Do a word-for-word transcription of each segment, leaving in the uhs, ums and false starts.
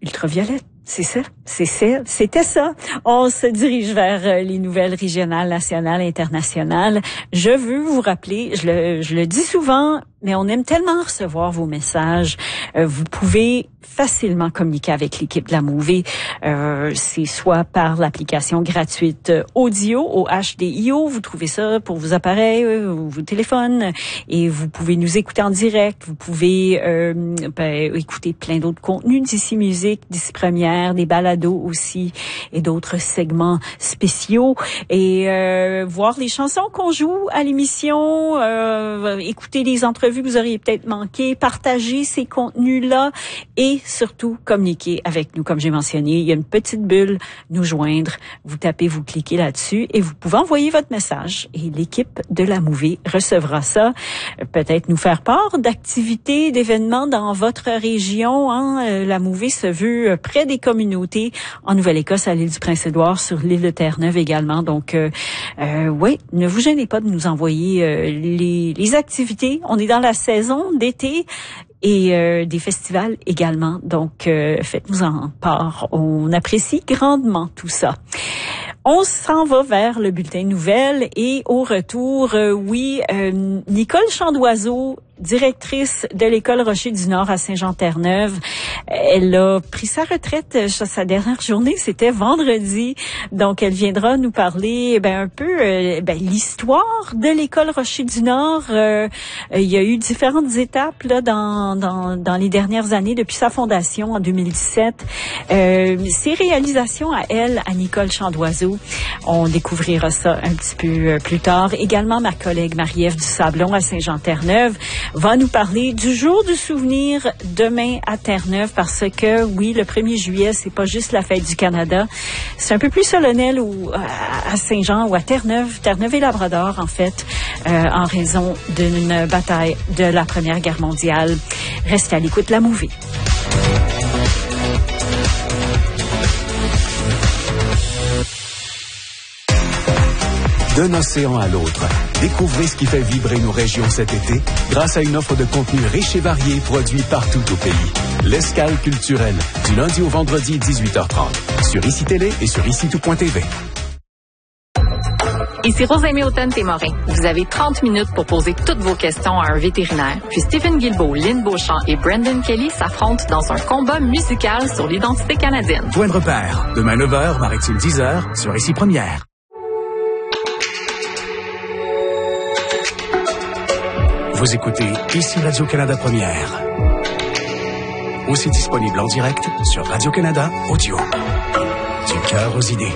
ultraviolette. C'est ça, c'est ça, c'était ça. On se dirige vers les nouvelles régionales, nationales, internationales. Je veux vous rappeler, je le, je le dis souvent, mais on aime tellement recevoir vos messages. Euh, vous pouvez facilement communiquer avec l'équipe de la Mouvée. Euh, c'est soit par l'application gratuite audio au H D I O. Vous trouvez ça pour vos appareils ou vos téléphones et vous pouvez nous écouter en direct. Vous pouvez euh, ben, écouter plein d'autres contenus d'ici musique, d'ici première, des balados aussi et d'autres segments spéciaux et euh, voir les chansons qu'on joue à l'émission, euh, écouter les entrevues que vous auriez peut-être manquées, partager ces contenus-là et surtout communiquer avec nous. Comme j'ai mentionné, il y a une petite bulle, nous joindre. Vous tapez, vous cliquez là-dessus et vous pouvez envoyer votre message et l'équipe de la Mouvée recevra ça. Peut-être nous faire part d'activités, d'événements dans votre région. Hein? La Mouvée se veut près des communautés en Nouvelle-Écosse, à l'île du Prince-Édouard, sur l'île de Terre-Neuve également. Donc, euh, euh, oui, ne vous gênez pas de nous envoyer euh, les, les activités. On est dans la saison d'été et euh, des festivals également. Donc, euh, faites-nous en part. On apprécie grandement tout ça. On s'en va vers le bulletin de nouvelles et au retour, euh, oui, euh, Nicole Chandoiseau, directrice de l'école Rocher du Nord à Saint-Jean-Terre-Neuve. Elle a pris sa retraite, sa dernière journée, c'était vendredi. Donc, elle viendra nous parler ben, un peu euh, ben, l'histoire de l'école Rocher du Nord. Euh, il y a eu différentes étapes là dans, dans, dans les dernières années, depuis sa fondation en deux mille dix-sept. Euh, ses réalisations à elle, à Nicole Chandoiseau, on découvrira ça un petit peu plus tard. Également, ma collègue Marie-Ève Dusablon à Saint-Jean-Terre-Neuve va nous parler du jour du souvenir demain à Terre-Neuve parce que, oui, le premier juillet, c'est pas juste la fête du Canada. C'est un peu plus solennel ou, à Saint-Jean ou à Terre-Neuve, Terre-Neuve et Labrador, en fait, euh, en raison d'une bataille de la Première Guerre mondiale. Restez à l'écoute de la Mouvée. D'un océan à l'autre, découvrez ce qui fait vibrer nos régions cet été grâce à une offre de contenu riche et varié produit partout au pays. L'escale culturelle, du lundi au vendredi dix-huit heures trente, sur I C I Télé et sur ici tout point T V. Ici Rosalie Houghton-Témorin. Vous avez trente minutes pour poser toutes vos questions à un vétérinaire. Puis Stephen Guilbeault, Lynn Beauchamp et Brendan Kelly s'affrontent dans un combat musical sur l'identité canadienne. Point de repère. Demain neuf heures, Maritime dix heures, sur Ici Première. Vous écoutez Ici Radio-Canada Première. Aussi disponible en direct sur Radio-Canada Audio. Du cœur aux idées.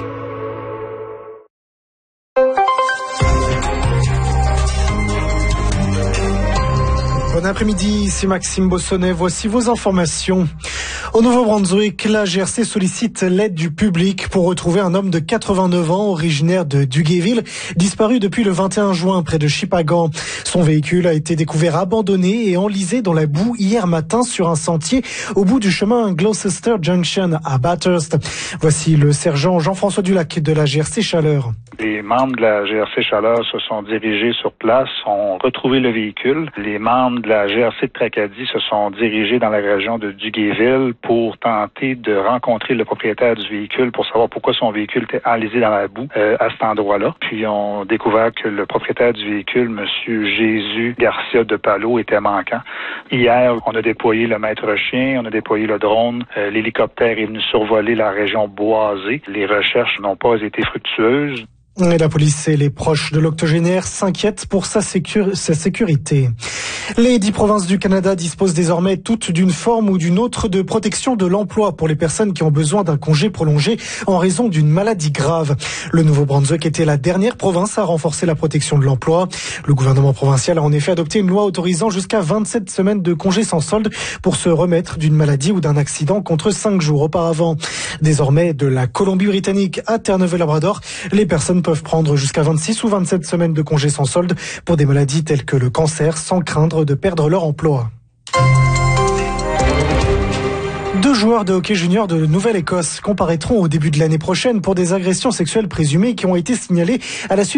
Bon après-midi, ici Maxime Bossonnet. Voici vos informations. Au Nouveau-Brunswick, la G R C sollicite l'aide du public pour retrouver un homme de quatre-vingt-neuf ans, originaire de Duguayville, disparu depuis le vingt et un juin près de Shippagan. Son véhicule a été découvert abandonné et enlisé dans la boue hier matin sur un sentier au bout du chemin Gloucester Junction à Bathurst. Voici le sergent Jean-François Dulac de la G R C Chaleur. Les membres de la G R C Chaleur se sont dirigés sur place, ont retrouvé le véhicule. Les membres de la G R C de Tracadie se sont dirigés dans la région de Duguayville pour tenter de rencontrer le propriétaire du véhicule pour savoir pourquoi son véhicule était enlisé dans la boue euh, à cet endroit-là. Puis on a découvert que le propriétaire du véhicule, M. Jésus Garcia de Palo, était manquant. Hier, on a déployé le maître chien, on a déployé le drone. Euh, l'hélicoptère est venu survoler la région boisée. Les recherches n'ont pas été fructueuses. Et la police et les proches de l'octogénaire s'inquiètent pour sa, sécur- sa sécurité. Les dix provinces du Canada disposent désormais toutes d'une forme ou d'une autre de protection de l'emploi pour les personnes qui ont besoin d'un congé prolongé en raison d'une maladie grave. Le Nouveau-Brunswick était la dernière province à renforcer la protection de l'emploi. Le gouvernement provincial a en effet adopté une loi autorisant jusqu'à vingt-sept semaines de congé sans solde pour se remettre d'une maladie ou d'un accident contre cinq jours auparavant. Désormais, de la Colombie-Britannique à Terre-Neuve-et-Labrador, les personnes peuvent prendre jusqu'à vingt-six ou vingt-sept semaines de congé sans solde pour des maladies telles que le cancer sans craindre de perdre leur emploi. Deux joueurs de hockey junior de Nouvelle-Écosse comparaîtront au début de l'année prochaine pour des agressions sexuelles présumées qui ont été signalées à la suite